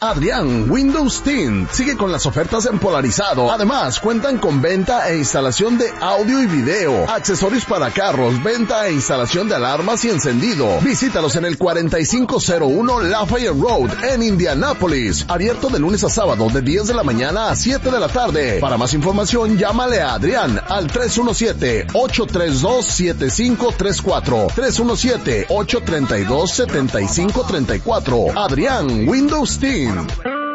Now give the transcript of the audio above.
Adrián Windows Tint sigue con las ofertas en polarizado. Además, cuentan con venta e instalación de audio y video, accesorios para carros, venta e instalación de alarmas y encendido. Visítalos en el 4501 Lafayette Road en Indianápolis. Abierto de lunes a sábado de 10 de la mañana a 7 de la tarde. Para más información, llámale a Adrián al 317-832-7534. 317-832-7534. Adrián Windows Team.